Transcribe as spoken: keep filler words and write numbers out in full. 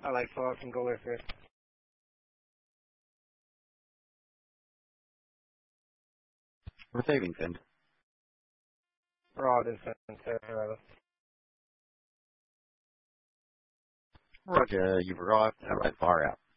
I like far from Goal Airfield. Receiving send. Rod is Sarah. Roger, you've arrived. Alright, fire out.